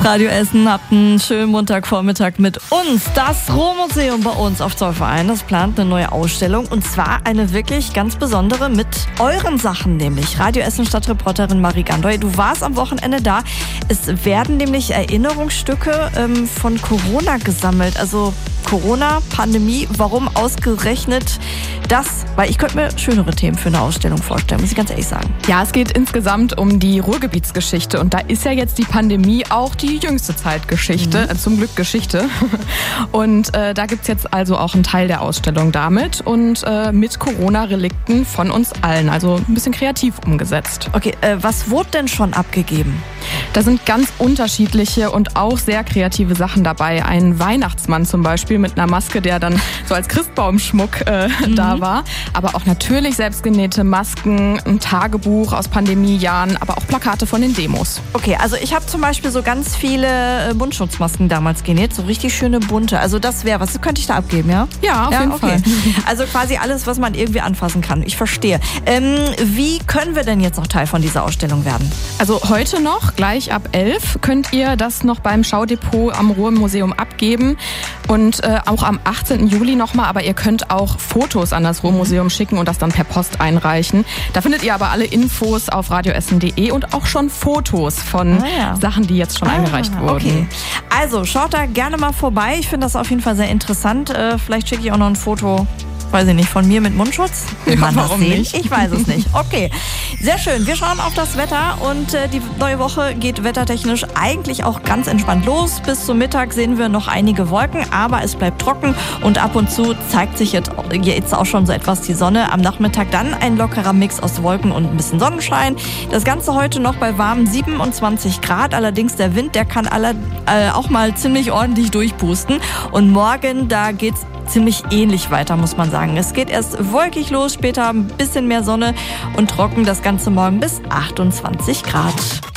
Radio Essen, habt einen schönen Montagvormittag mit uns. Das Ruhrmuseum bei uns auf Zollverein, das plant eine neue Ausstellung und zwar eine wirklich ganz besondere mit euren Sachen, nämlich Radio Essen Stadtreporterin Marie Gandoy. Du warst am Wochenende da. Es werden nämlich Erinnerungsstücke von Corona gesammelt, also Corona, Pandemie, warum ausgerechnet das? Weil ich könnte mir schönere Themen für eine Ausstellung vorstellen, muss ich ganz ehrlich sagen. Ja, es geht insgesamt um die Ruhrgebietsgeschichte und da ist ja jetzt die Pandemie auch die jüngste Zeitgeschichte, zum Glück Geschichte. Und da gibt's jetzt also auch einen Teil der Ausstellung damit und mit Corona-Relikten von uns allen, also ein bisschen kreativ umgesetzt. Okay, was wurde denn schon abgegeben? Da sind ganz unterschiedliche und auch sehr kreative Sachen dabei. Ein Weihnachtsmann zum Beispiel mit einer Maske, der dann so als Christbaumschmuck da war. Aber auch natürlich selbstgenähte Masken, ein Tagebuch aus Pandemiejahren, aber auch Plakate von den Demos. Okay, also ich habe zum Beispiel so ganz viele Mundschutzmasken damals genäht, so richtig schöne bunte. Also das wäre, was könnte ich da abgeben, ja? Ja, auf jeden Fall. Also quasi alles, was man irgendwie anfassen kann. Ich verstehe. Wie können wir denn jetzt noch Teil von dieser Ausstellung werden? Also heute noch, gleich ab 11, könnt ihr das noch beim Schaudepot am Ruhrmuseum abgeben und auch am 18. Juli nochmal, aber ihr könnt auch Fotos an das Ruhrmuseum schicken und das dann per Post einreichen. Da findet ihr aber alle Infos auf radioessen.de und auch schon Fotos von Sachen, die jetzt schon eingereicht wurden. Okay. Also schaut da gerne mal vorbei. Ich finde das auf jeden Fall sehr interessant. Vielleicht schicke ich auch noch ein Foto, weiß ich nicht, von mir mit Mundschutz? Ja, warum nicht? Ich weiß es nicht. Okay, sehr schön. Wir schauen auf das Wetter und die neue Woche geht wettertechnisch eigentlich auch ganz entspannt los. Bis zum Mittag sehen wir noch einige Wolken, aber es bleibt trocken und ab und zu zeigt sich jetzt auch schon so etwas die Sonne. Am Nachmittag dann ein lockerer Mix aus Wolken und ein bisschen Sonnenschein. Das Ganze heute noch bei warmen 27 Grad. Allerdings der Wind, der kann auch mal ziemlich ordentlich durchpusten. Und morgen, da geht's ziemlich ähnlich weiter, muss man sagen. Es geht erst wolkig los, später ein bisschen mehr Sonne und trocken, das Ganze morgen bis 28 Grad.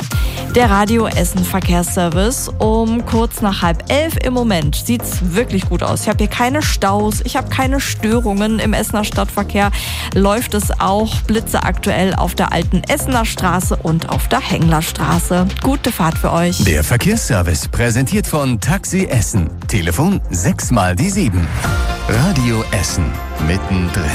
Der Radio Essen Verkehrsservice um kurz nach 10:30. Im Moment sieht's wirklich gut aus. Ich habe hier keine Staus, ich habe keine Störungen im Essener Stadtverkehr. Läuft es auch blitzeaktuell auf der alten Essener Straße und auf der Henglerstraße. Gute Fahrt für euch. Der Verkehrsservice präsentiert von Taxi Essen. Telefon 6x7. Radio Essen mittendrin.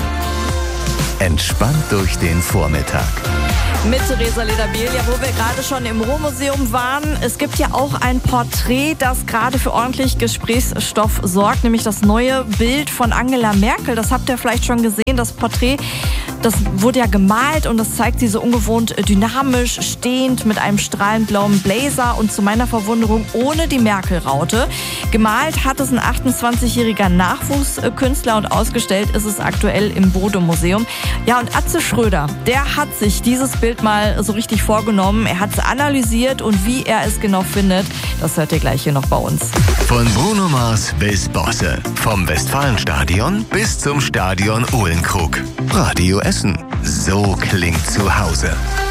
Entspannt durch den Vormittag. Mit Theresa Lederbiel, wo wir gerade schon im Ruhrmuseum waren. Es gibt ja auch ein Porträt, das gerade für ordentlich Gesprächsstoff sorgt, nämlich das neue Bild von Angela Merkel. Das habt ihr vielleicht schon gesehen. Das Porträt, das wurde ja gemalt und das zeigt sie so ungewohnt dynamisch, stehend mit einem strahlend blauen Blazer und zu meiner Verwunderung ohne die Merkel-Raute. Gemalt hat es ein 28-jähriger Nachwuchskünstler und ausgestellt ist es aktuell im Bode-Museum. Ja, und Atze Schröder, der hat sich dieses Bild mal so richtig vorgenommen. Er hat es analysiert und wie er es genau findet, das hört ihr gleich hier noch bei uns. Von Bruno Mars bis Bosse. Vom Westfalenstadion bis zum Stadion Uhlenkrug. Radio Essen. So klingt zu Hause.